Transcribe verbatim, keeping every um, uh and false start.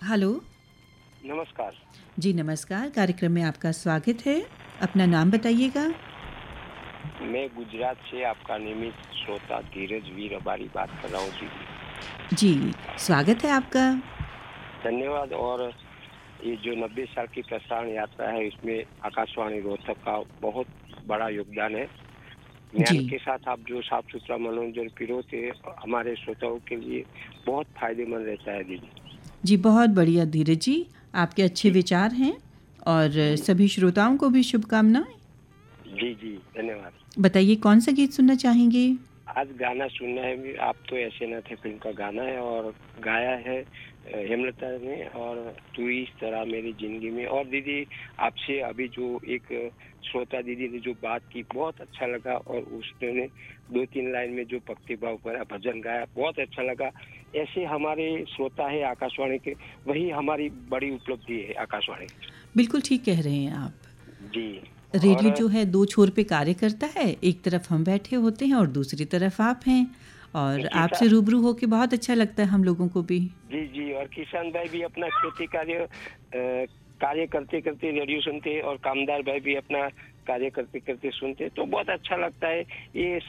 Hello. नमस्कार। जी नमस्कार, कार्यक्रम में आपका स्वागत है। अपना नाम बताइएगा। मैं गुजरात से आपका नियमित श्रोता धीरज वीर अबारी बात कर रहा हूँ जी। जी, स्वागत है आपका। धन्यवाद। और ये जो नब्बे साल की प्रसारण यात्रा है, इसमें आकाशवाणी रोहतक का बहुत बड़ा योगदान है। ज्ञान जी, के साथ आप जो साफ सुथरा मनोरंजन पिरोते हमारे श्रोताओं के लिए बहुत फायदेमंद रहता है दीदी। जी बहुत बढ़िया धीरज जी, आपके अच्छे जी विचार हैं और जी सभी श्रोताओं को भी शुभकामनाएं। जी जी धन्यवाद। बताइए कौन सा गीत सुनना चाहेंगे? आज गाना सुनना है, आप तो ऐसे न थे फिल्म का गाना है और गाया है अ, हेमलता ने, और तू इस तरह मेरी जिंदगी में। और दीदी आपसे अभी जो एक श्रोता दीदी ने जो बात की बहुत अच्छा लगा, और उसने दो तीन लाइन में जो भक्ति भाव भरा भजन गाया बहुत अच्छा लगा। ऐसे हमारे श्रोता है आकाशवाणी के, वही हमारी बड़ी उपलब्धि है आकाशवाणी। बिल्कुल ठीक कह रहे हैं आप। जी। रेडियो और जो है दो छोर पे कार्य करता है, एक तरफ हम बैठे होते हैं और दूसरी तरफ आप हैं, और किसा आपसे रूबरू होके बहुत अच्छा लगता है हम लोगों को भी। जी जी और किसान भाई भी अपना खेती कार्य अ, कार्य करते करते रेडियो सुनते हैं, और कामदार भाई भी अपना कार्य करते करते सुनते हैं, तो बहुत अच्छा लगता है। ये